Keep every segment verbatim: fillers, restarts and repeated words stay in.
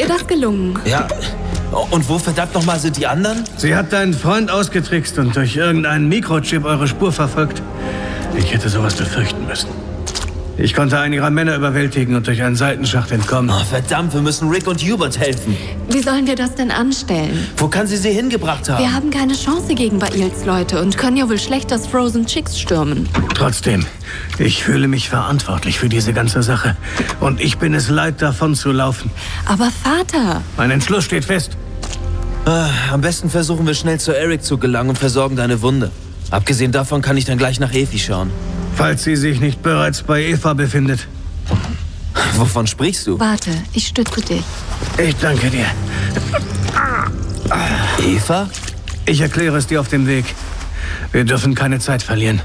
ihr das gelungen? Ja. Und wo verdammt nochmal sind die anderen? Sie hat deinen Freund ausgetrickst und durch irgendeinen Mikrochip eure Spur verfolgt. Ich hätte sowas befürchten müssen. Ich konnte einen ihrer Männer überwältigen und durch einen Seitenschacht entkommen. Oh, verdammt, wir müssen Rick und Hubert helfen. Wie sollen wir das denn anstellen? Wo kann sie sie hingebracht haben? Wir haben keine Chance gegen Bails Leute und können ja wohl schlecht das Frozen Chicks stürmen. Trotzdem, ich fühle mich verantwortlich für diese ganze Sache. Und ich bin es leid, davon zu laufen. Aber Vater... Mein Entschluss steht fest. Ah, am besten versuchen wir schnell zu Eric zu gelangen und versorgen deine Wunde. Abgesehen davon kann ich dann gleich nach Efi schauen. Falls sie sich nicht bereits bei Eva befindet. Wovon sprichst du? Warte, ich stütze dich. Ich danke dir. Eva? Ich erkläre es dir auf dem Weg. Wir dürfen keine Zeit verlieren.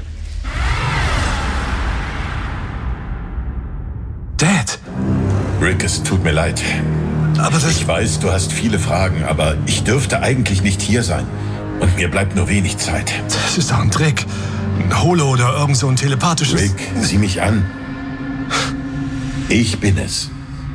Dad! Rick, es tut mir leid. Aber das... Ich weiß, du hast viele Fragen, aber ich dürfte eigentlich nicht hier sein. Und mir bleibt nur wenig Zeit. Das ist doch ein Trick. Ein Holo oder irgend so ein telepathisches... Rick, sieh mich an. Ich bin es.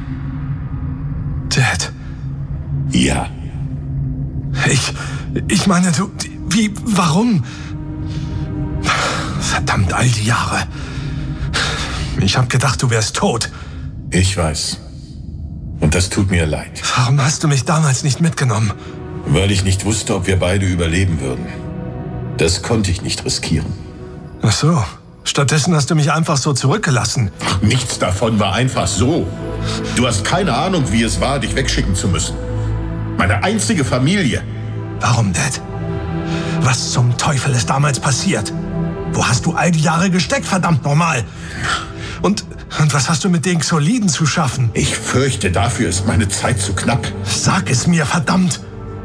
Dad. Ja. Ich... Ich meine, du... Wie... Warum? Verdammt, all die Jahre. Ich hab gedacht, du wärst tot. Ich weiß. Und das tut mir leid. Warum hast du mich damals nicht mitgenommen? Weil ich nicht wusste, ob wir beide überleben würden. Das konnte ich nicht riskieren. Ach so. Stattdessen hast du mich einfach so zurückgelassen. Nichts davon war einfach so. Du hast keine Ahnung, wie es war, dich wegschicken zu müssen. Meine einzige Familie. Warum, Dad? Was zum Teufel ist damals passiert? Wo hast du all die Jahre gesteckt, verdammt nochmal? Und, und was hast du mit den Xoliden zu schaffen? Ich fürchte, dafür ist meine Zeit zu knapp. Sag es mir, verdammt!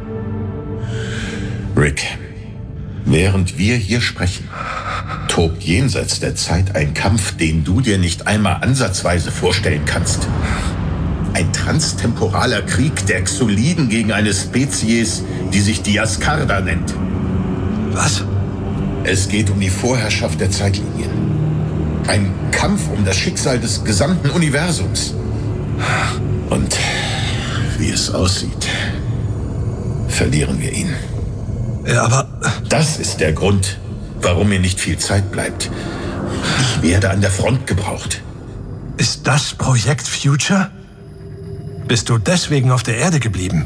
Rick, während wir hier sprechen, tobt jenseits der Zeit ein Kampf, den du dir nicht einmal ansatzweise vorstellen kannst. Ein transtemporaler Krieg der Xoliden gegen eine Spezies, die sich Diascarda nennt. Was? Es geht um die Vorherrschaft der Zeitlinien. Ein Kampf um das Schicksal des gesamten Universums. Und wie es aussieht, verlieren wir ihn. Ja, aber... Das ist der Grund, warum mir nicht viel Zeit bleibt. Ich werde an der Front gebraucht. Ist das Projekt Future? Bist du deswegen auf der Erde geblieben?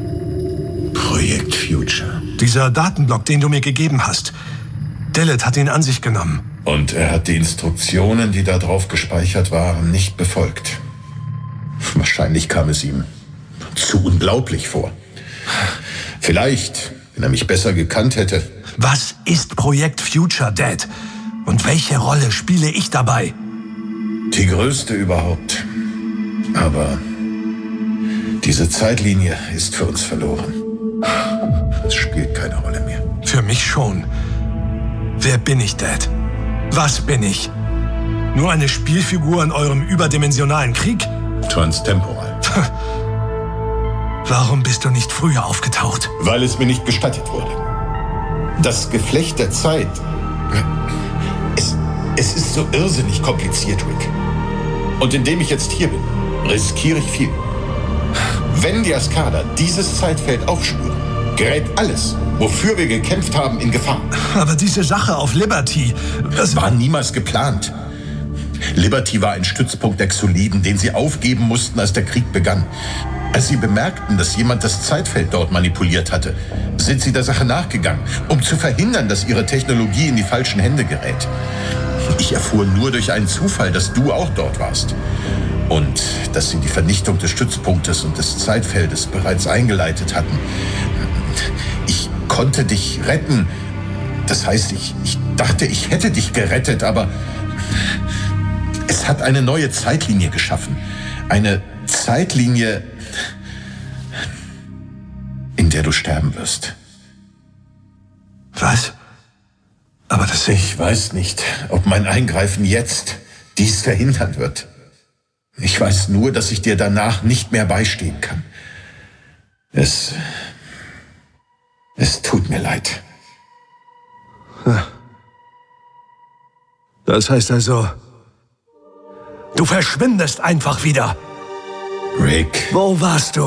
Projekt Future. Dieser Datenblock, den du mir gegeben hast. Delit hat ihn an sich genommen. Und er hat die Instruktionen, die da drauf gespeichert waren, nicht befolgt. Wahrscheinlich kam es ihm zu unglaublich vor. Vielleicht, wenn er mich besser gekannt hätte. Was ist Projekt Future, Dad? Und welche Rolle spiele ich dabei? Die größte überhaupt. Aber diese Zeitlinie ist für uns verloren. Es spielt keine Rolle mehr. Für mich schon. Wer bin ich, Dad? Was bin ich? Nur eine Spielfigur in eurem überdimensionalen Krieg? Transtemporal. Warum bist du nicht früher aufgetaucht? Weil es mir nicht gestattet wurde. Das Geflecht der Zeit. Es, es ist so irrsinnig kompliziert, Rick. Und indem ich jetzt hier bin, riskiere ich viel. Wenn die Diascarda dieses Zeitfeld aufspüren, gerät alles, wofür wir gekämpft haben, in Gefahr. Aber diese Sache auf Liberty... Das war niemals geplant. Liberty war ein Stützpunkt der Xoliden, den sie aufgeben mussten, als der Krieg begann. Als sie bemerkten, dass jemand das Zeitfeld dort manipuliert hatte, sind sie der Sache nachgegangen, um zu verhindern, dass ihre Technologie in die falschen Hände gerät. Ich erfuhr nur durch einen Zufall, dass du auch dort warst. Und dass sie die Vernichtung des Stützpunktes und des Zeitfeldes bereits eingeleitet hatten. Ich konnte dich retten. Das heißt, ich, ich dachte, ich hätte dich gerettet, aber es hat eine neue Zeitlinie geschaffen. Eine Zeitlinie, in der du sterben wirst. Was? Aber das... Ich weiß nicht, ob mein Eingreifen jetzt dies verhindern wird. Ich weiß nur, dass ich dir danach nicht mehr beistehen kann. Es... Es tut mir leid. Das heißt also, du verschwindest einfach wieder. Rick. Wo warst du?